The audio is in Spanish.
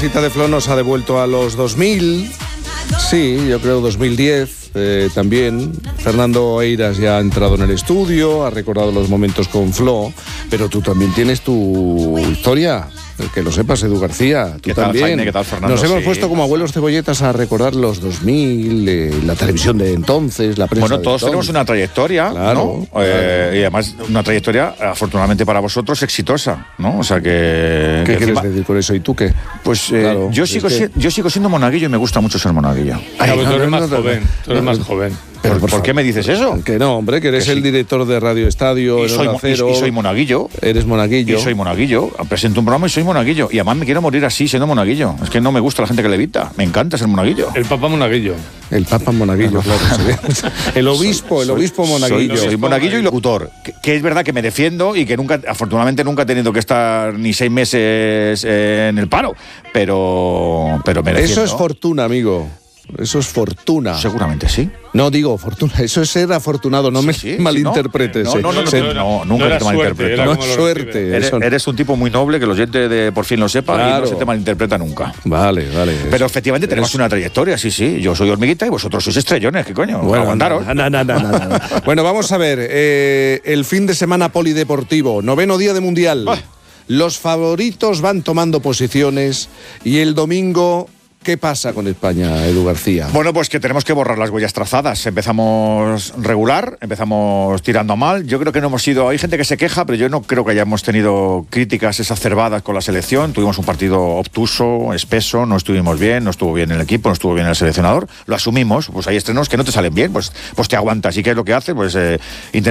Casita de Flor nos ha devuelto a los 2000, sí, yo creo 2010 también. Fernando Eiras ya ha entrado en el estudio, ha recordado los momentos con Flo, pero tú también tienes tu historia. Que lo sepas, Edu García, tú ¿Qué tal, también. Jaime? ¿Qué tal, Fernando? Nos hemos Sí, puesto como abuelos cebolletas a recordar los 2000, la televisión de entonces, la prensa. Bueno, todos tenemos una trayectoria, claro, ¿no? Claro. Y además una trayectoria, afortunadamente para vosotros, exitosa, ¿no? O sea que... ¿Qué que quieres encima, decir con eso? ¿Y tú qué? Pues Claro, yo sigo siendo monaguillo y me gusta mucho ser monaguillo. Pero tú eres más joven, tú eres más joven. Pero, ¿por qué me dices eso? Que no, hombre, que eres el director de Radio Estadio, Y soy monaguillo. Eres monaguillo. Y soy monaguillo. Presento un programa y soy monaguillo. Y además me quiero morir así, siendo monaguillo. Es que no me gusta la gente que levita. Me encanta ser monaguillo. El Papa Monaguillo. El Papa Monaguillo, claro. El obispo monaguillo. Soy monaguillo y locutor. Que es verdad que me defiendo y que afortunadamente nunca he tenido que estar ni 6 meses en el paro. Pero me defiendo. Eso es fortuna, amigo. Eso es fortuna. Seguramente sí. No digo fortuna, eso es ser afortunado, no me malinterpretes. No, nunca te malinterpreto. No es suerte. Eres un tipo muy noble, que los oyentes de por fin lo sepan, claro. Y no se te malinterpreta nunca. Vale. Pero efectivamente tenemos una trayectoria, sí. Yo soy hormiguita y vosotros sois estrellones, ¿qué coño? Bueno, aguantaros. No. Bueno, vamos a ver, el fin de semana polideportivo, 9º día de Mundial. Los favoritos van tomando posiciones y el domingo... ¿Qué pasa con España, Edu García? Bueno, pues que tenemos que borrar las huellas trazadas. Empezamos regular, empezamos tirando a mal. Yo creo que no hemos sido... Hay gente que se queja, pero yo no creo que hayamos tenido críticas exacerbadas con la selección. Tuvimos un partido obtuso, espeso, no estuvimos bien, no estuvo bien el equipo, no estuvo bien el seleccionador. Lo asumimos, pues hay estrenos que no te salen bien, pues te aguantas. ¿Y qué es lo que hace? Pues